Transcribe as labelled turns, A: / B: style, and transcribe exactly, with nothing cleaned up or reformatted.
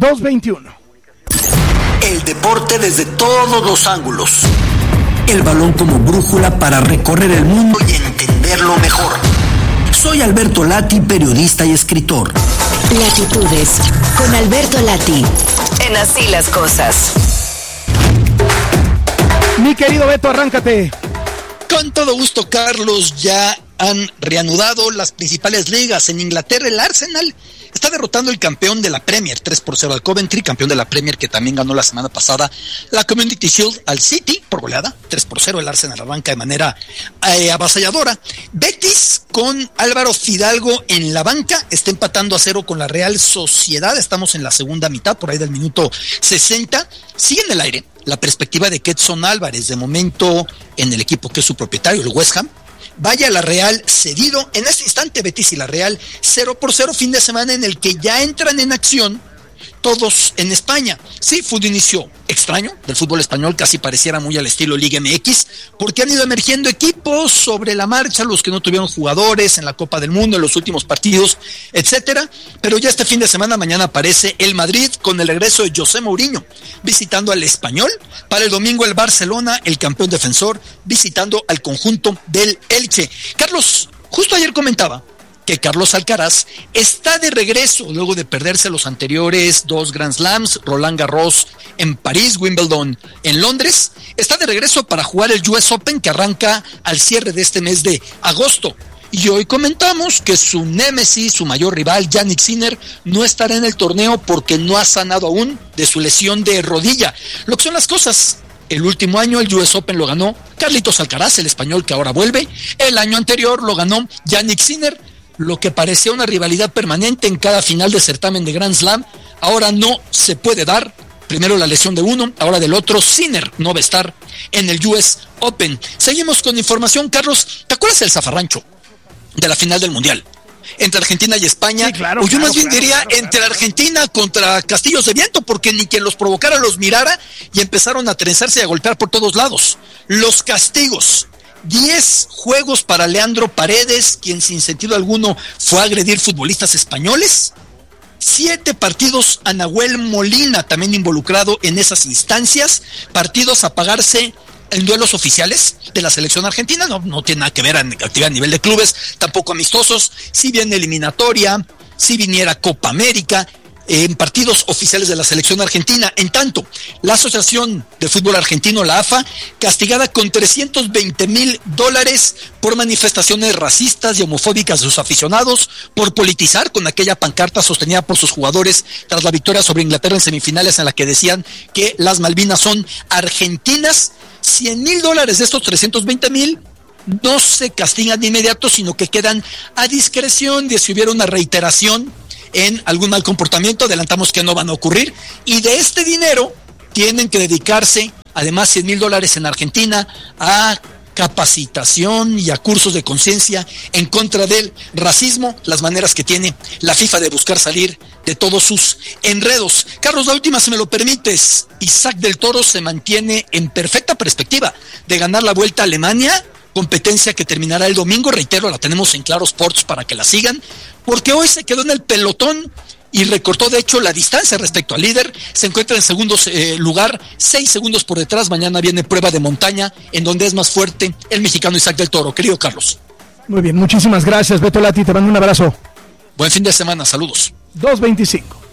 A: dos veintiuno.
B: El deporte desde todos los ángulos. El balón como brújula para recorrer el mundo y entenderlo mejor. Soy Alberto Lati, periodista y escritor.
C: Latitudes, con Alberto Lati, en Así las Cosas.
A: Mi querido Beto, arráncate.
D: Con todo gusto, Carlos. Ya han reanudado las principales ligas. En Inglaterra, el Arsenal está derrotando al campeón de la Premier, tres por cero al Coventry, campeón de la Premier que también ganó la semana pasada la Community Shield al City por goleada, tres por cero. El Arsenal arranca de manera eh, avasalladora. Betis con Álvaro Fidalgo en la banca está empatando a cero con la Real Sociedad. Estamos en la segunda mitad, por ahí del minuto sesenta. Sigue en el aire la perspectiva de Kedson Álvarez, de momento en el equipo que es su propietario, el West Ham. Vaya la Real cedido. En este instante Betis y la Real cero por cero, fin de semana en el que ya entran en acción todos en España. Sí, fue un inicio extraño del fútbol español, casi pareciera muy al estilo Liga M X, porque han ido emergiendo equipos sobre la marcha, los que no tuvieron jugadores en la Copa del Mundo en los últimos partidos, etcétera. Pero ya este fin de semana, mañana aparece el Madrid con el regreso de José Mourinho visitando al Español. Para el domingo el Barcelona, el campeón defensor, visitando al conjunto del Elche. Carlos, justo ayer comentaba que Carlos Alcaraz está de regreso luego de perderse los anteriores dos Grand Slams, Roland Garros en París, Wimbledon en Londres. Está de regreso para jugar el U S Open que arranca al cierre de este mes de agosto. Y hoy comentamos que su némesis, su mayor rival, Jannik Sinner, no estará en el torneo porque no ha sanado aún de su lesión de rodilla. Lo que son las cosas: el último año el U S Open lo ganó Carlitos Alcaraz, el español que ahora vuelve. El año anterior lo ganó Jannik Sinner. Lo que parecía una rivalidad permanente en cada final de certamen de Grand Slam, ahora no se puede dar. Primero la lesión de uno, ahora del otro. Sinner no va a estar en el U S Open. Seguimos con información, Carlos. ¿Te acuerdas del zafarrancho de la final del Mundial entre Argentina y España?
A: Sí, claro,
D: o yo
A: claro,
D: más bien
A: claro,
D: diría
A: claro,
D: entre
A: claro.
D: Argentina contra Castillos de Viento, porque ni quien los provocara los mirara y empezaron a trenzarse y a golpear por todos lados. Los castigos: diez juegos para Leandro Paredes, quien sin sentido alguno fue a agredir futbolistas españoles. Siete partidos a Nahuel Molina, también involucrado en esas instancias. Partidos a pagarse en duelos oficiales de la selección argentina. No, no tiene nada que ver en actividad a nivel de clubes, tampoco amistosos. Si viene eliminatoria, si viniera Copa América, en partidos oficiales de la selección argentina. En tanto, la Asociación de Fútbol Argentino, la A F A, castigada con trescientos veinte mil dólares por manifestaciones racistas y homofóbicas de sus aficionados, por politizar con aquella pancarta sostenida por sus jugadores tras la victoria sobre Inglaterra en semifinales, en la que decían que las Malvinas son argentinas. cien mil dólares de estos trescientos veinte mil no se castigan de inmediato, sino que quedan a discreción de si hubiera una reiteración en algún mal comportamiento. Adelantamos que no van a ocurrir, y de este dinero tienen que dedicarse, además cien mil dólares en Argentina, a capacitación y a cursos de conciencia en contra del racismo, las maneras que tiene la FIFA de buscar salir de todos sus enredos. Carlos, la última, si me lo permites. Isaac del Toro se mantiene en perfecta perspectiva de ganar la Vuelta a Alemania, competencia que terminará el domingo. Reitero, la tenemos en Claro Sports para que la sigan, porque hoy se quedó en el pelotón y recortó de hecho la distancia respecto al líder. Se encuentra en segundo eh, lugar, seis segundos por detrás. Mañana viene prueba de montaña, en donde es más fuerte el mexicano Isaac del Toro. Querido Carlos.
A: Muy bien, muchísimas gracias, Beto Lati, te mando un abrazo.
D: Buen fin de semana, saludos.
A: dos veinticinco.